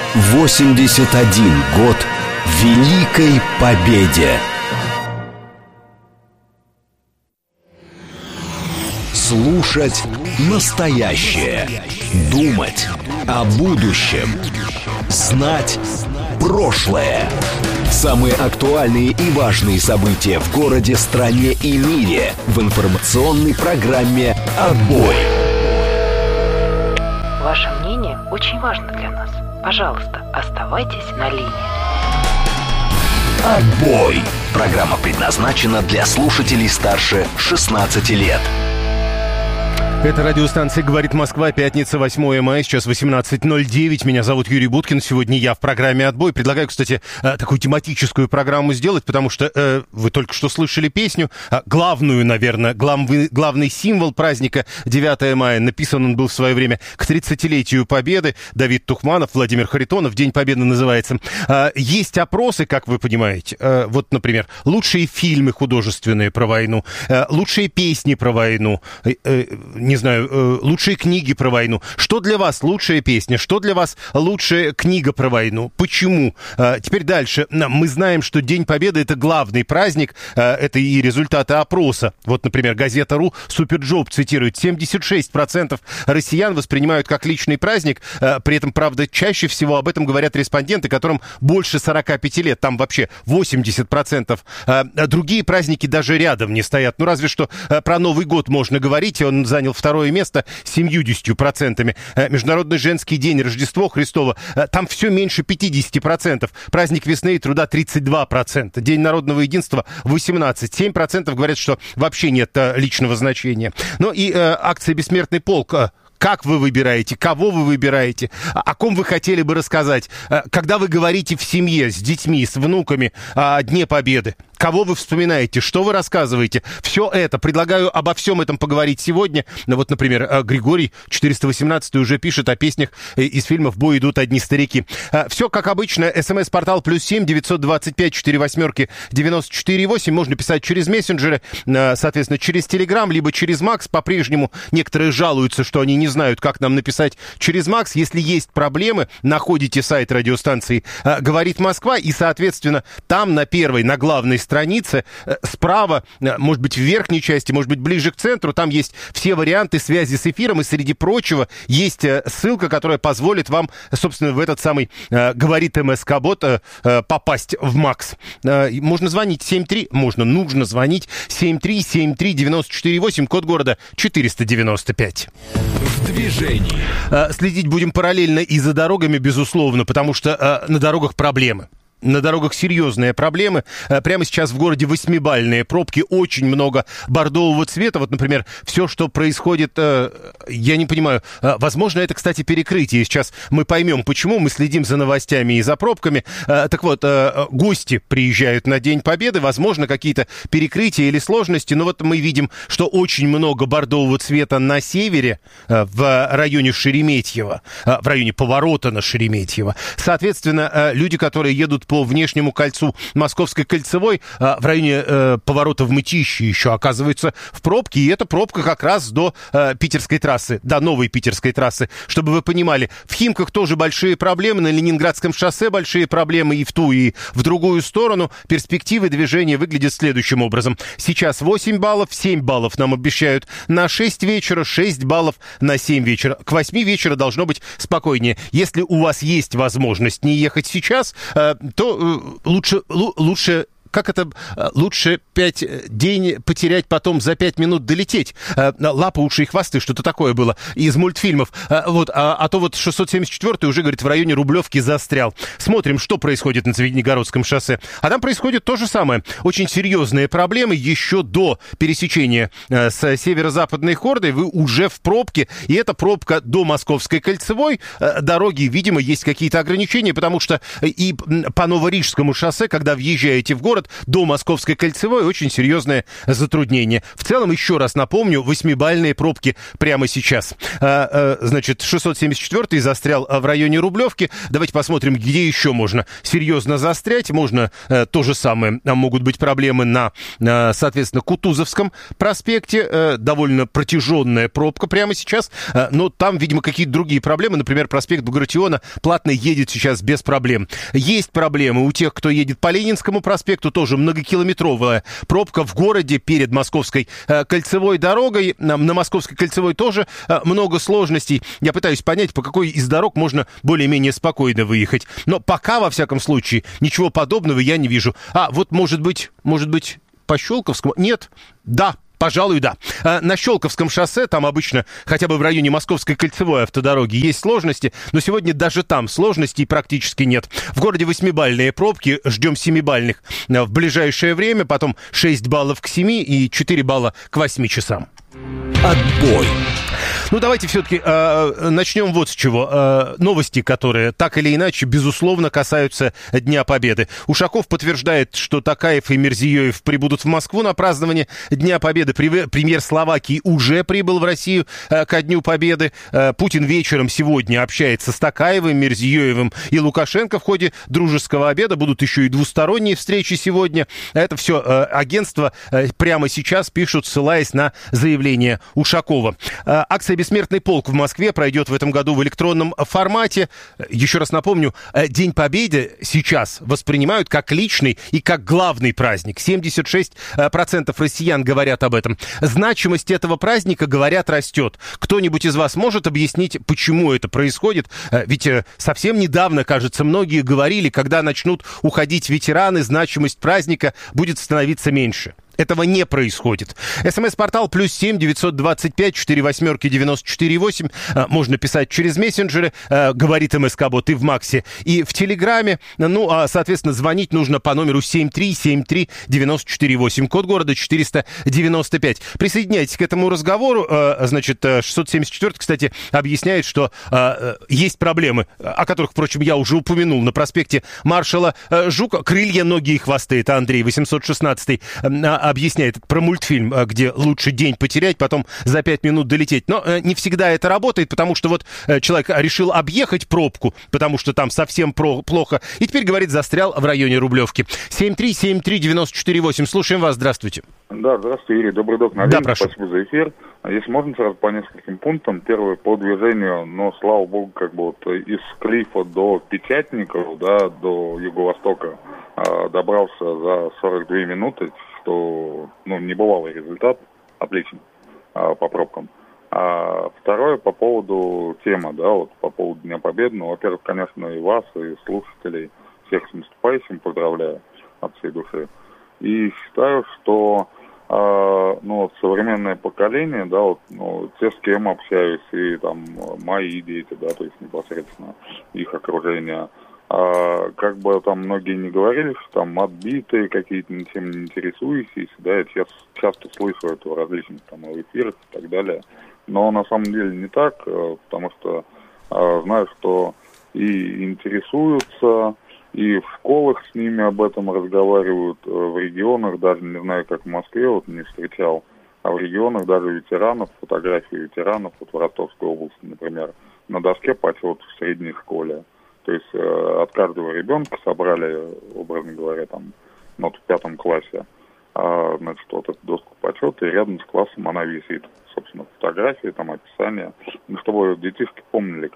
81 год Великой Победе. Слушать настоящее. Думать о будущем. Знать прошлое. Самые актуальные и важные события в городе, стране и мире в информационной программе «Отбой». Ваше мнение очень важно для нас. Пожалуйста, оставайтесь на линии. «Отбой». Программа предназначена для слушателей старше 16 лет. Это радиостанция «Говорит Москва», пятница, 8 мая, сейчас 18:09. Меня зовут Юрий Буткин. Сегодня я в программе «Отбой». Предлагаю, кстати, такую тематическую программу сделать, потому что вы только что слышали песню. Главную, наверное, главный символ праздника 9 мая. Написан он был в свое время к 30-летию Победы. Давид Тухманов, Владимир Харитонов. День Победы называется. Есть опросы, как вы понимаете. Вот, например, лучшие фильмы художественные про войну, лучшие песни про войну, не знаю, лучшие книги про войну. Что для вас лучшая песня? Что для вас лучшая книга про войну? Почему? Теперь дальше. Мы знаем, что День Победы — это главный праздник. Это и результаты опроса. Вот, например, газета.ру Суперджоп цитирует: 76% россиян воспринимают как личный праздник. При этом, правда, чаще всего об этом говорят респонденты, которым больше 45 лет. Там вообще 80%. Другие праздники даже рядом не стоят. Ну, разве что про Новый год можно говорить. Он занял второе место 70%. Международный женский день, Рождество Христово, там все меньше 50%. Праздник весны и труда 32%. День народного единства 18%. 7% говорят, что вообще нет личного значения. Ну и акция «Бессмертный полк». Как вы выбираете? Кого вы выбираете? О ком вы хотели бы рассказать? Когда вы говорите в семье, с детьми, с внуками о Дне Победы? Кого вы вспоминаете? Что вы рассказываете? Все это. Предлагаю обо всем этом поговорить сегодня. Ну, вот, например, Григорий, 418, уже пишет о песнях из фильмов «В бой идут одни старики». Все как обычно. СМС-портал +7 925 48 94 8. Можно писать через мессенджеры, соответственно, через Телеграм, либо через Макс. По-прежнему некоторые жалуются, что они не знают, как нам написать через Макс. Если есть проблемы, находите сайт радиостанции «Говорит Москва», и, соответственно, там на первой, на главной странице справа, может быть, в верхней части, может быть, ближе к центру, там есть все варианты связи с эфиром, и, среди прочего, есть ссылка, которая позволит вам, собственно, в этот самый «Говорит МСК-бот» попасть в Макс. Можно звонить 73, нужно звонить 7373-94-8, код города 495. В движении. Следить будем параллельно и за дорогами, безусловно, потому что на дорогах проблемы. На дорогах серьезные проблемы. Прямо сейчас в городе 8-бальные пробки, очень много бордового цвета. Вот, например, все, что происходит, я не понимаю. Возможно, это, кстати, перекрытие. Сейчас мы поймем, почему. Мы следим за новостями и за пробками. Так вот, гости приезжают на День Победы. Возможно, какие-то перекрытия или сложности. Но вот мы видим, что очень много бордового цвета на севере, в районе Шереметьево, в районе поворота на Шереметьево. Соответственно, люди, которые едут по внешнему кольцу Московской кольцевой, в районе поворота в Мытищи еще оказываются в пробке, и эта пробка как раз до питерской трассы, до новой питерской трассы. Чтобы вы понимали, в Химках тоже большие проблемы, на Ленинградском шоссе большие проблемы и в ту, и в другую сторону. Перспективы движения выглядят следующим образом. Сейчас 8 баллов, 7 баллов нам обещают на 6 вечера, 6 баллов на 7 вечера. К 8 вечера должно быть спокойнее. Если у вас есть возможность не ехать сейчас, то лучше как это лучше 5 дней потерять, потом за 5 минут долететь. Лапы, уши и хвосты, что-то такое было из мультфильмов. Вот, а то вот 674-й уже, говорит, в районе Рублевки застрял. Смотрим, что происходит на Звенигородском шоссе. А там происходит то же самое. Очень серьезные проблемы еще до пересечения с северо-западной Хордой. Вы уже в пробке, и эта пробка до Московской кольцевой дороги, видимо, есть какие-то ограничения, потому что и по Новорижскому шоссе, когда въезжаете в город, город до Московской кольцевой очень серьезное затруднение. В целом, еще раз напомню, 8-бальные пробки прямо сейчас. Значит, 674-й застрял в районе Рублевки. Давайте посмотрим, где еще можно серьезно застрять. Можно то же самое. Могут быть проблемы на, соответственно, Кутузовском проспекте. Довольно протяженная пробка прямо сейчас. Но там, видимо, какие-то другие проблемы. Например, проспект Багратиона платно едет сейчас без проблем. Есть проблемы у тех, кто едет по Ленинскому проспекту. Тоже многокилометровая пробка в городе перед Московской кольцевой дорогой. На Московской кольцевой тоже много сложностей. Я пытаюсь понять, по какой из дорог можно более-менее спокойно выехать. Но пока, во всяком случае, ничего подобного я не вижу. Вот может быть, по Щелковскому? Нет. Да. Пожалуй, да. На Щелковском шоссе, там обычно, хотя бы в районе Московской кольцевой автодороги, есть сложности, но сегодня даже там сложностей практически нет. В городе 8-бальные пробки, ждем 7-бальных в ближайшее время, потом 6 баллов к 7 и 4 балла к 8 часам. Отбой. Давайте все-таки начнем вот с чего. Новости, которые так или иначе, безусловно, касаются Дня Победы. Ушаков подтверждает, что Токаев и Мирзиёев прибудут в Москву на празднование Дня Победы. Премьер Словакии уже прибыл в Россию ко Дню Победы. Путин вечером сегодня общается с Токаевым, Мирзиёевым и Лукашенко в ходе дружеского обеда. Будут еще и двусторонние встречи сегодня. Это все агентства прямо сейчас пишут, ссылаясь на заявление Ушакова. Акция «Бессмертный полк» в Москве пройдет в этом году в электронном формате. Еще раз напомню, День Победы сейчас воспринимают как личный и как главный праздник. 76% россиян говорят об этом. Значимость этого праздника, говорят, растет. Кто-нибудь из вас может объяснить, почему это происходит? Ведь совсем недавно, кажется, многие говорили, когда начнут уходить ветераны, значимость праздника будет становиться меньше. Этого не происходит. СМС-портал +7 925 48 94 8. Можно писать через мессенджеры, говорит МСК-бот и в Максе, и в Телеграме. Соответственно, звонить нужно по номеру 7373 94 8. Код города 495. Присоединяйтесь к этому разговору. Значит, 674, кстати, объясняет, что есть проблемы, о которых, впрочем, я уже упомянул. На проспекте маршала Жука крылья, ноги и хвосты. Это Андрей 816 объясняет про мультфильм, где лучше день потерять, потом за 5 минут долететь. Но не всегда это работает, потому что вот человек решил объехать пробку, потому что там совсем плохо, и теперь, говорит, застрял в районе Рублевки. 7373948. Слушаем вас, здравствуйте. Да, здравствуйте, Юрий, добрый док. Да, прошу. Спасибо за эфир. Если можно, сразу по нескольким пунктам. Первое, по движению, но, слава богу, из Клифа до Печатников, до Юго-Востока, добрался за 42 минуты, что, небывалый результат, отлично, по пробкам. Второе, по поводу темы, по поводу Дня Победы. Во-первых, конечно, и вас, и слушателей, всех с наступающим поздравляю от всей души. И считаю, что современное поколение, те, с кем общаюсь, и там мои дети, то есть непосредственно их окружение, как бы там многие не говорили, что там отбитые, какие-то ничем не интересующиеся, я часто слышу это в различных там эфирах и так далее. Но на самом деле не так, потому что знаю, что и интересуются, и в школах с ними об этом разговаривают, в регионах, даже не знаю, как в Москве, не встречал, а в регионах даже ветеранов, фотографии ветеранов, в Ростовской области, например, на доске почета в средней школе. То есть от каждого ребенка собрали, образно говоря, в 5 классе, эту доску почета, и рядом с классом она висит. Собственно, фотографии, описание, чтобы детишки помнили,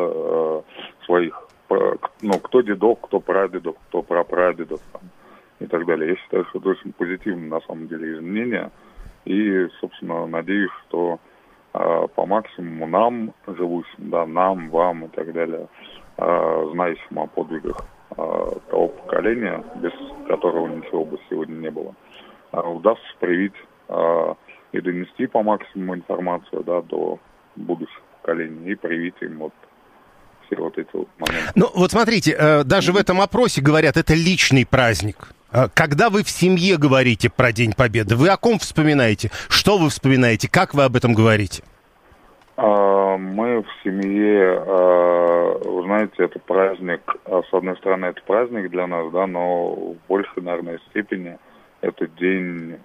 своих, кто дедов, кто прадедов, кто прапрадедов, и так далее. Я считаю, что это очень позитивное, на самом деле, изменение, и, собственно, надеюсь, что по максимуму нам, живущим, нам, вам и так далее, знающим о подвигах того поколения, без которого ничего бы сегодня не было, удастся привить и донести по максимуму информацию до будущих поколений и привить им все эти моменты. Смотрите, даже в этом опросе говорят, это личный праздник. Когда вы в семье говорите про День Победы, вы о ком вспоминаете? Что вы вспоминаете? Как вы об этом говорите? Мы в семье, знаете, это праздник, с одной стороны, это праздник для нас, да, но в большей, наверное, степени это день,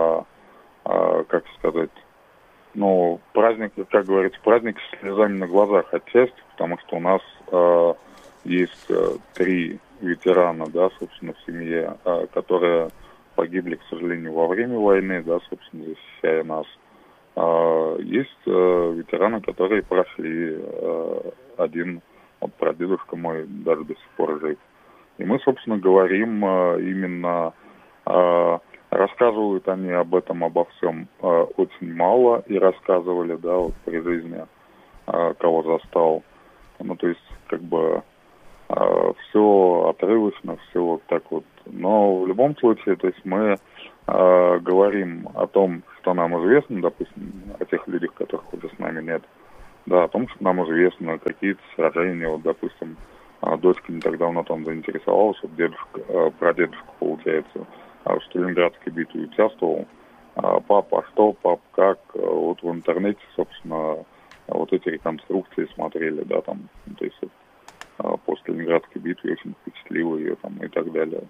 как сказать, ну, праздник, как говорится, праздник с слезами на глазах отчасти, потому что у нас есть 3 ветерана, да, собственно, в семье, которые погибли, к сожалению, во время войны, да, собственно, защищая нас. Есть ветераны, которые прошли. Один, вот прадедушка мой, даже до сих пор жив. И мы, собственно, говорим именно, рассказывают они об этом, обо всем очень мало и рассказывали, да, вот при жизни, кого застал. Ну, то есть, как бы, все отрывочно, все вот так вот. Но в любом случае, то есть мы говорим о том, что нам известно, допустим, о тех людях, которых уже с нами нет, да, о том, что нам известно какие-то сражения, вот, допустим, дочка не так давно там заинтересовалась, вот дедушка, прадедушка, получается, в Сталинградской битве участвовал. Папа, что, пап, как, вот в интернете, собственно, вот эти реконструкции смотрели, да, там, то есть по Сталинградской битве очень впечатлило ее там и так далее.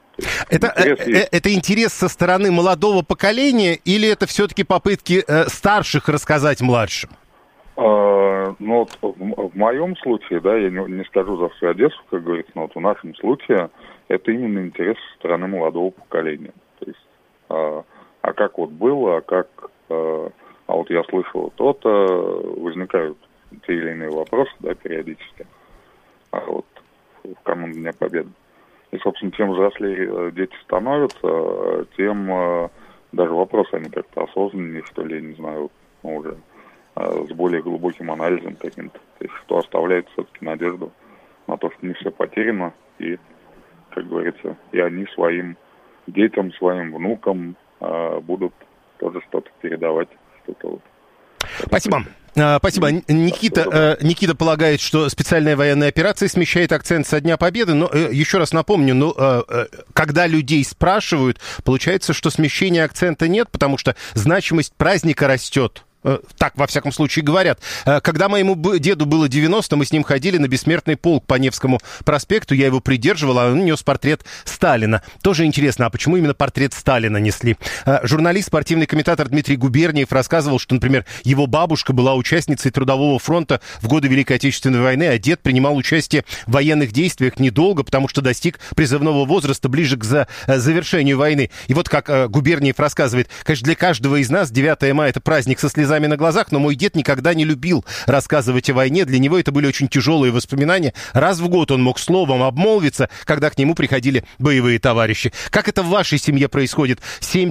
Это интерес со стороны молодого поколения или это все-таки попытки старших рассказать младшим? Ну, вот в моем случае, да, я не скажу за всю Одессу, как говорится, но вот в нашем случае это именно интерес со стороны молодого поколения. То есть, а как вот было, а вот я слышал то-то, возникают те или иные вопросы, да, периодически. Вот в канун Дня Победы. И, собственно, чем взрослее дети становятся, тем даже вопросы они как-то осознаннее, что ли, я не знаю, ну, уже с более глубоким анализом каким-то. То есть, что оставляет все-таки надежду на то, что не все потеряно, и, как говорится, и они своим детям, своим внукам будут тоже что-то передавать, что-то вот. Спасибо. Спасибо. Никита полагает, что специальная военная операция смещает акцент со Дня Победы, но еще раз напомню, когда людей спрашивают, получается, что смещения акцента нет, потому что значимость праздника растет. Так, во всяком случае, говорят. Когда моему деду было 90, мы с ним ходили на Бессмертный полк по Невскому проспекту, я его придерживал, а он нес портрет Сталина. Тоже интересно, а почему именно портрет Сталина несли? Журналист, спортивный комментатор Дмитрий Губерниев рассказывал, что, например, его бабушка была участницей Трудового фронта в годы Великой Отечественной войны, а дед принимал участие в военных действиях недолго, потому что достиг призывного возраста ближе к завершению войны. И вот как Губерниев рассказывает, конечно, для каждого из нас 9 мая это праздник со слезами на глазах, но мой дед никогда не любил рассказывать о войне. Для него это были очень тяжелые воспоминания. Раз в год он мог словом обмолвиться, когда к нему приходили боевые товарищи. Как это в вашей семье происходит?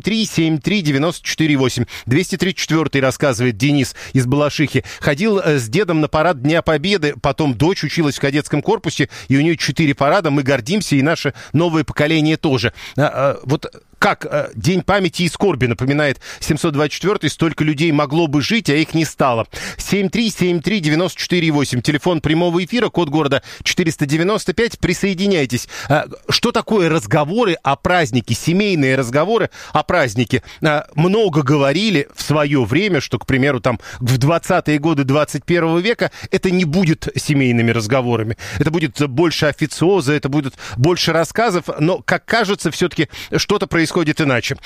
7373948. 234-й рассказывает Денис из Балашихи. Ходил с дедом на парад Дня Победы, потом дочь училась в кадетском корпусе, и у нее 4 парада. Мы гордимся, и наше новое поколение тоже. Вот как День памяти и скорби напоминает 724-й, столько людей могло бы жить, а их не стало. 7373948, телефон прямого эфира, код города 495, присоединяйтесь. Что такое разговоры о празднике, семейные разговоры о празднике? Много говорили в свое время, что, к примеру, там в 20-е годы 21 века это не будет семейными разговорами. Это будет больше официоза, это будет больше рассказов, но, как кажется, все-таки что-то происходит иначе.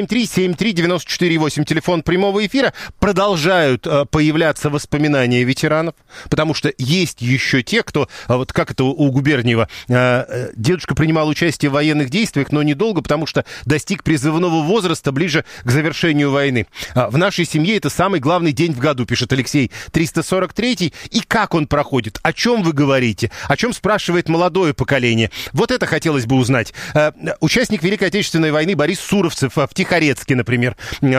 7373948, телефон прямого эфира. Продолжают появляться воспоминания ветеранов, потому что есть еще те, кто, вот как это у Губерниева, дедушка принимал участие в военных действиях, но недолго, потому что достиг призывного возраста ближе к завершению войны. В нашей семье это самый главный день в году, пишет Алексей 343. И как он проходит? О чем вы говорите? О чем спрашивает молодое поколение? Вот это хотелось бы узнать. Участник Великой Отечественной войны Борис Суровцев в Тихорецке, например,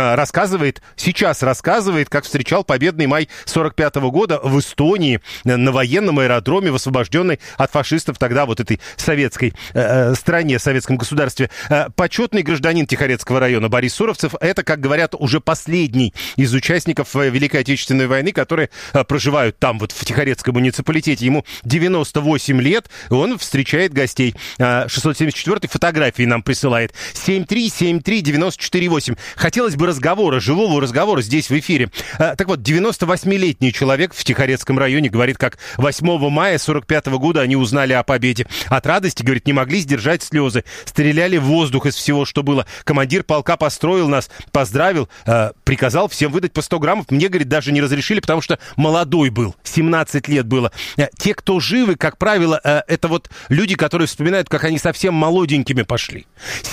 сейчас рассказывает, как встречал победный май 45 года в Эстонии на военном аэродроме в освобожденной от фашистов тогда вот этой советской стране, советском государстве. Почетный гражданин Тихорецкого района Борис Суровцев, это, как говорят, уже последний из участников Великой Отечественной войны, которые проживают там вот в Тихорецком муниципалитете. Ему 98 лет, он встречает гостей. 674-й фотографии нам присылает. 7373948. Хотелось бы разговора, живого разговора здесь в эфире. эфире. Так вот, 98-летний человек в Тихорецком районе говорит, как 8 мая 45-го года они узнали о победе. От радости, говорит, не могли сдержать слезы. Стреляли в воздух из всего, что было. Командир полка построил нас, поздравил, приказал всем выдать по 100 граммов. Мне, говорит, даже не разрешили, потому что молодой был, 17 лет было. Те, кто живы, как правило, это вот люди, которые вспоминают, как они совсем молоденькими пошли.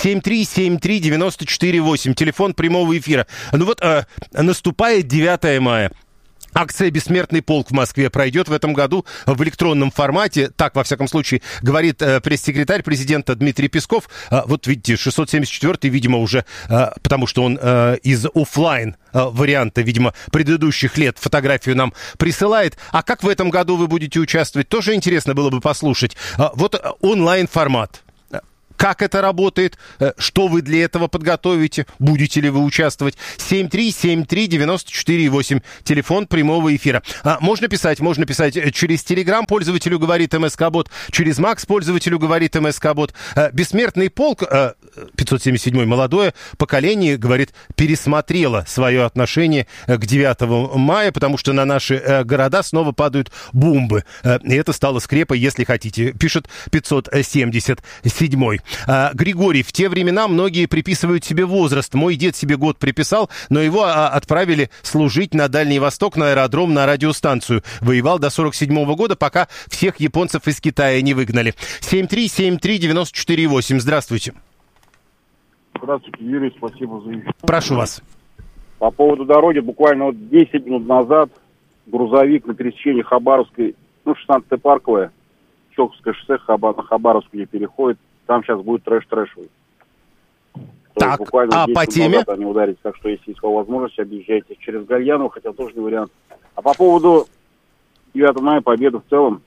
7373948, телефон прямого эфира. Ну вот, наступает 9 мая. Акция «Бессмертный полк» в Москве пройдет в этом году в электронном формате. Так, во всяком случае, говорит пресс-секретарь президента Дмитрий Песков. Вот видите, 674-й, видимо, уже, потому что он из офлайн варианта, видимо, предыдущих лет фотографию нам присылает. А как в этом году вы будете участвовать? Тоже интересно было бы послушать. Вот онлайн-формат. Как это работает? Что вы для этого подготовите? Будете ли вы участвовать? 7373948. Телефон прямого эфира. Можно писать через Telegram пользователю говорит МСК-бот, через Макс пользователю говорит МСК-бот. Бессмертный полк, 577-й, молодое поколение, говорит, пересмотрело свое отношение к 9 мая, потому что на наши города снова падают бомбы. И это стало скрепой, если хотите. Пишет 577-й. Григорий, в те времена многие приписывают себе возраст. Мой дед себе год приписал, но его отправили служить на Дальний Восток, на аэродром, на радиостанцию. Воевал до 47-го года, пока всех японцев из Китая не выгнали. 7373948. Здравствуйте. Здравствуйте, Юрий, спасибо за эфир. Прошу вас. По поводу дороги, буквально вот 10 минут назад грузовик на пересечении Хабаровской, 16-я парковая, Чоковское шоссе, на Хабаровскую не переходит. Там сейчас будет трэш-трэшевый. Так, буквально а по теме? Они ударить, так что если есть возможность, объезжайте через Гальяново, хотя тоже не вариант. А по поводу 9 мая, победы в целом,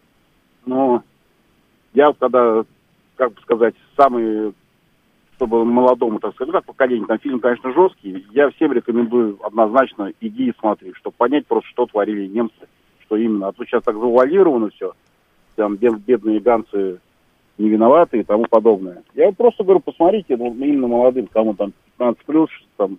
я когда, как бы сказать, самый, чтобы молодому, так сказать, как поколение, там фильм, конечно, жесткий, я всем рекомендую однозначно иди и смотри, чтобы понять просто, что творили немцы, что именно. А то сейчас так завуалировано все, там бедные ганцы не виноваты и тому подобное. Я просто говорю, посмотрите, именно молодым, кому там 15+, там.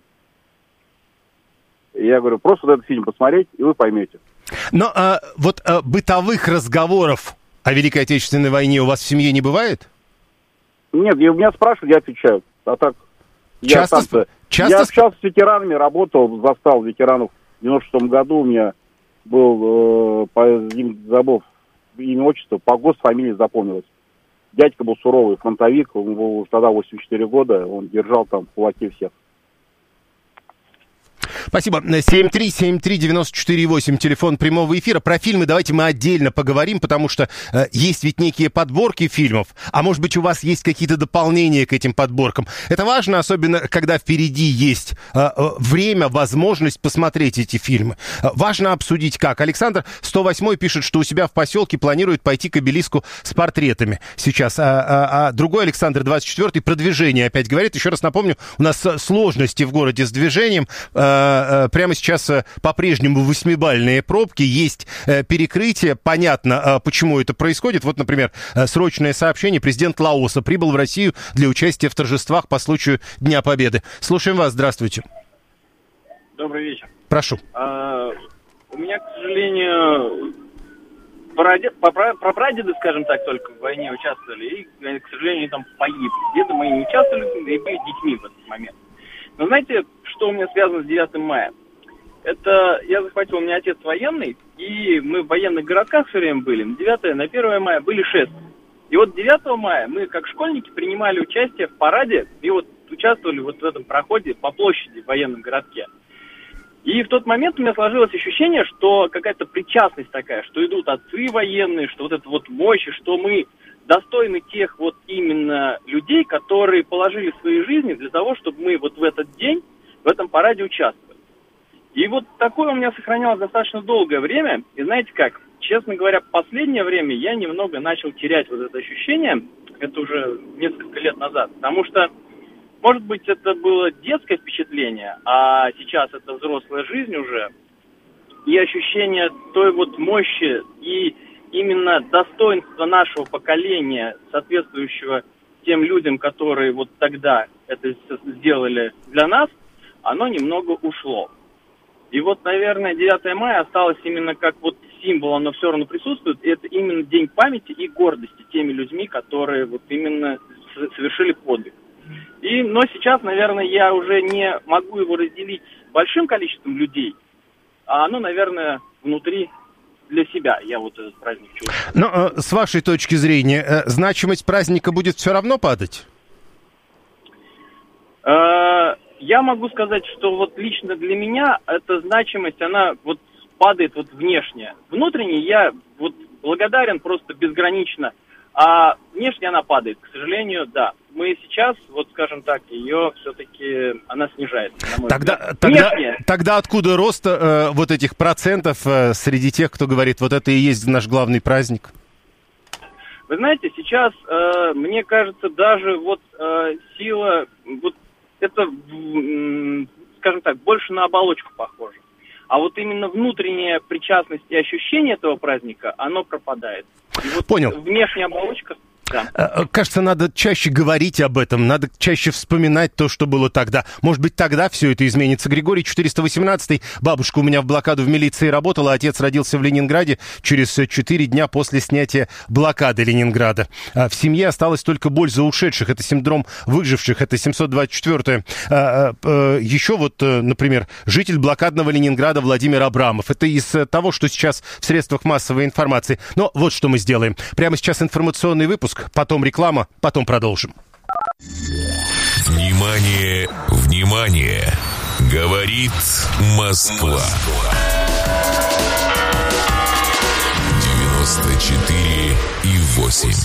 Я говорю, просто вот этот фильм посмотреть, и вы поймете. Но бытовых разговоров о Великой Отечественной войне у вас в семье не бывает? Нет, меня спрашивают, я отвечаю. А так, я общался с ветеранами, работал, застал ветеранов. В 96-м году у меня был, забыл имя, отчество, по ГОСТ фамилия запомнилась. Дядька был суровый, фронтовик, ему было тогда 84 года, он держал там в кулаке всех. Спасибо. 7373948, телефон прямого эфира. Про фильмы давайте мы отдельно поговорим, потому что есть ведь некие подборки фильмов, а может быть у вас есть какие-то дополнения к этим подборкам. Это важно, особенно когда впереди есть время, возможность посмотреть эти фильмы. Важно обсудить как. Александр 108 пишет, что у себя в поселке планирует пойти к обелиску с портретами сейчас. А другой Александр 24 про движение опять говорит. Еще раз напомню, у нас сложности в городе с движением. Прямо сейчас по-прежнему 8-бальные пробки, есть перекрытие, понятно, почему это происходит. Вот, например, срочное сообщение. Президент Лаоса прибыл в Россию для участия в торжествах по случаю Дня Победы. Слушаем вас, здравствуйте. Добрый вечер. Прошу. У меня, к сожалению, прапрадеды, скажем так, только в войне участвовали, и, к сожалению, там погибли. Деды мои не участвовали и были детьми в этот момент. Но знаете, что у меня связано с 9 мая? Это я захватил, у меня отец военный, и мы в военных городках все время были. На 9, на 1 мая были шествия. И вот 9 мая мы, как школьники, принимали участие в параде, и вот участвовали вот в этом проходе по площади в военном городке. И в тот момент у меня сложилось ощущение, что какая-то причастность такая, что идут отцы военные, что вот это вот мощь, что мы достойны тех вот именно людей, которые положили свои жизни для того, чтобы мы вот в этот день, в этом параде участвовали. И вот такое у меня сохранялось достаточно долгое время. И знаете как, честно говоря, в последнее время я немного начал терять вот это ощущение, это уже несколько лет назад, потому что, может быть, это было детское впечатление, а сейчас это взрослая жизнь уже, и ощущение той вот мощи и именно достоинство нашего поколения, соответствующего тем людям, которые вот тогда это сделали для нас, оно немного ушло. И вот, наверное, 9 мая осталось именно как вот символ, оно все равно присутствует. И это именно день памяти и гордости теми людьми, которые вот именно совершили подвиг. Но сейчас, наверное, я уже не могу его разделить с большим количеством людей, а оно, наверное, внутри для себя. Я вот этот праздник чувствую. Но с вашей точки зрения, значимость праздника будет все равно падать? Я могу сказать, что вот лично для меня эта значимость, она вот падает вот внешне. Внутренне я вот благодарен просто безгранично, а внешне она падает. К сожалению, да. Мы сейчас, вот скажем так, ее все-таки, она снижается. Тогда откуда рост вот этих процентов среди тех, кто говорит, вот это и есть наш главный праздник? Вы знаете, сейчас, мне кажется, даже вот сила, вот это, скажем так, больше на оболочку похоже. А вот именно внутренняя причастность и ощущение этого праздника, оно пропадает. И вот понял. Внешняя оболочка... Да. Кажется, надо чаще говорить об этом, надо чаще вспоминать то, что было тогда. Может быть, тогда все это изменится. Григорий 418-й. Бабушка у меня в блокаду в милиции работала, отец родился в Ленинграде через 4 дня после снятия блокады Ленинграда. В семье осталась только боль за ушедших. Это синдром выживших. Это 724-е. Еще вот, например, житель блокадного Ленинграда Владимир Абрамов. Это из того, что сейчас в средствах массовой информации. Но вот что мы сделаем. Прямо сейчас информационный выпуск. Потом реклама, потом продолжим. Внимание, внимание! Говорит Москва. 94,8.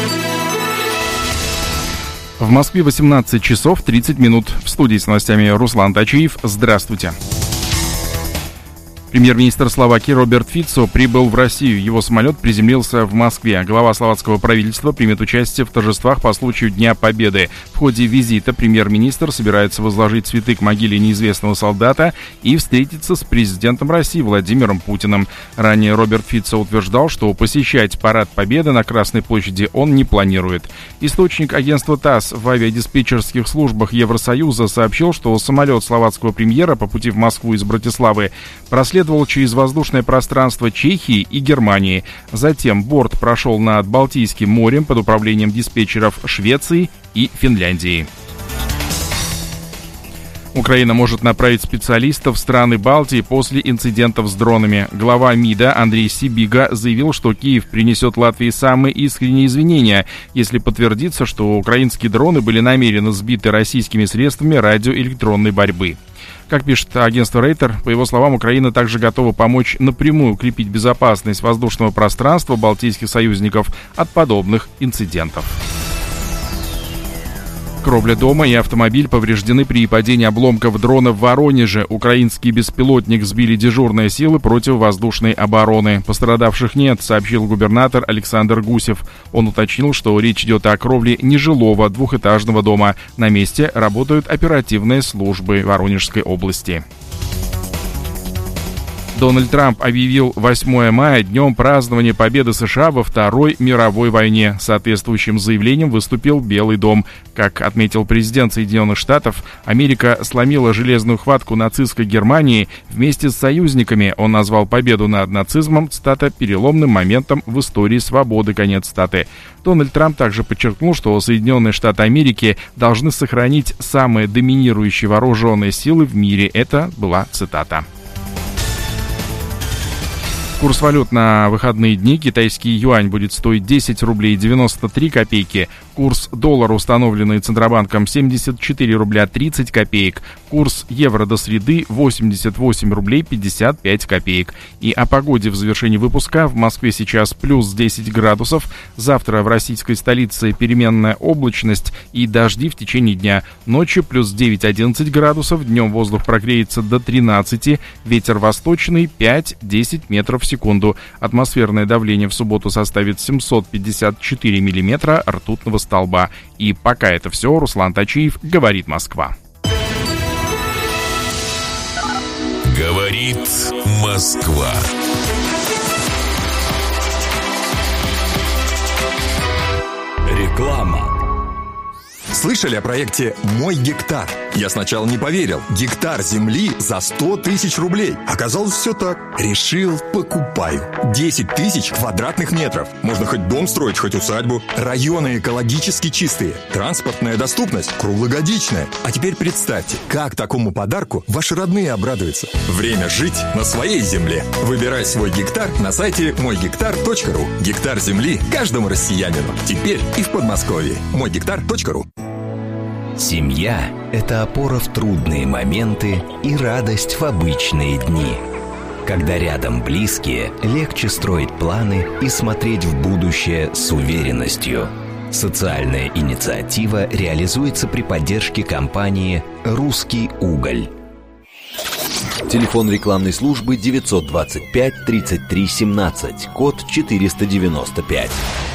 В Москве 18 часов 30 минут. В студии с новостями Руслан Тачиев. Здравствуйте. Премьер-министр Словакии Роберт Фицо прибыл в Россию. Его самолет приземлился в Москве. Глава словацкого правительства примет участие в торжествах по случаю Дня Победы. В ходе визита премьер-министр собирается возложить цветы к могиле неизвестного солдата и встретиться с президентом России Владимиром Путиным. Ранее Роберт Фицо утверждал, что посещать парад Победы на Красной площади он не планирует. Источник агентства ТАСС в авиадиспетчерских службах Евросоюза сообщил, что самолет словацкого премьера по пути в Москву из Братиславы проследовал через воздушное пространство Чехии и Германии. Затем борт прошел над Балтийским морем под управлением диспетчеров Швеции и Финляндии. Украина может направить специалистов в страны Балтии после инцидентов с дронами. Глава МИДа Андрей Сибига заявил, что Киев принесет Латвии самые искренние извинения, если подтвердится, что украинские дроны были намеренно сбиты российскими средствами радиоэлектронной борьбы. Как пишет агентство Рейтер, по его словам, Украина также готова помочь напрямую укрепить безопасность воздушного пространства балтийских союзников от подобных инцидентов. Кровля дома и автомобиль повреждены при падении обломков дрона в Воронеже. Украинский беспилотник сбили дежурные силы противовоздушной обороны. Пострадавших нет, сообщил губернатор Александр Гусев. Он уточнил, что речь идет о кровле нежилого двухэтажного дома. На месте работают оперативные службы Воронежской области. Дональд Трамп объявил 8 мая днем празднования победы США во Второй мировой войне. Соответствующим заявлением выступил Белый дом. Как отметил президент Соединенных Штатов, Америка сломила железную хватку нацистской Германии вместе с союзниками. Он назвал победу над нацизмом, цитата, переломным моментом в истории свободы, конец цитаты. Дональд Трамп также подчеркнул, что Соединенные Штаты Америки должны сохранить самые доминирующие вооруженные силы в мире. Это была цитата. Курс валют на выходные дни. Китайский юань будет стоить 10 рублей 93 копейки. Курс доллара, установленный Центробанком, 74 рубля 30 копеек. Курс евро до среды 88 рублей 55 копеек. И о погоде в завершении выпуска. В Москве сейчас плюс 10 градусов. Завтра в российской столице переменная облачность и дожди в течение дня. Ночью плюс 9-11 градусов. Днем воздух прогреется до 13. Ветер восточный 5-10 метров в секунду. Атмосферное давление в субботу составит 754 миллиметра ртутного столба. И пока это все, Руслан Тачиев, говорит Москва. Говорит Москва. Реклама. Слышали о проекте «Мой гектар»? Я сначала не поверил. Гектар земли за 100 тысяч рублей. Оказалось, все так. Решил, покупаю. 10 тысяч квадратных метров. Можно хоть дом строить, хоть усадьбу. Районы экологически чистые. Транспортная доступность круглогодичная. А теперь представьте, как такому подарку ваши родные обрадуются. Время жить на своей земле. Выбирай свой гектар на сайте мойгектар.ру. Гектар земли каждому россиянину. Теперь и в Подмосковье. мойгектар.ру. Семья – это опора в трудные моменты и радость в обычные дни. Когда рядом близкие, легче строить планы и смотреть в будущее с уверенностью. Социальная инициатива реализуется при поддержке компании «Русский уголь». Телефон рекламной службы 925 33 17, код 495.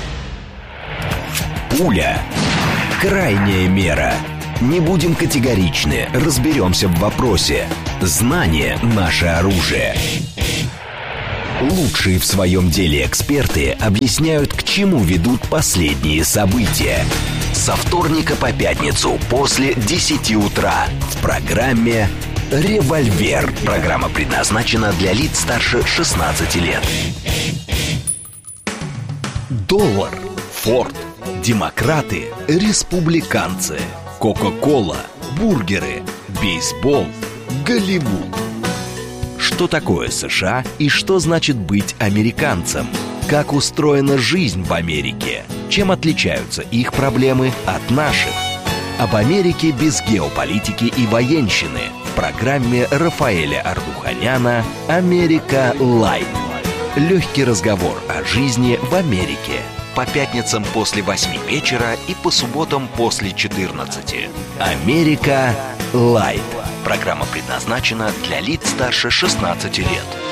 Пуля. Крайняя мера. Не будем категоричны, разберемся в вопросе. Знание – наше оружие. Лучшие в своем деле эксперты объясняют, к чему ведут последние события. Со вторника по пятницу после 10 утра в программе «Револьвер». Программа предназначена для лиц старше 16 лет. Доллар, Форд, демократы, республиканцы, Кока-кола, бургеры, бейсбол, Голливуд. Что такое США и что значит быть американцем? Как устроена жизнь в Америке? Чем отличаются их проблемы от наших? Об Америке без геополитики и военщины в программе Рафаэля Ардуханяна «Америка Лайт». Легкий разговор о жизни в Америке. По пятницам после 8 вечера и по субботам после 14. «Америка Лайт». Программа предназначена для лиц старше 16 лет.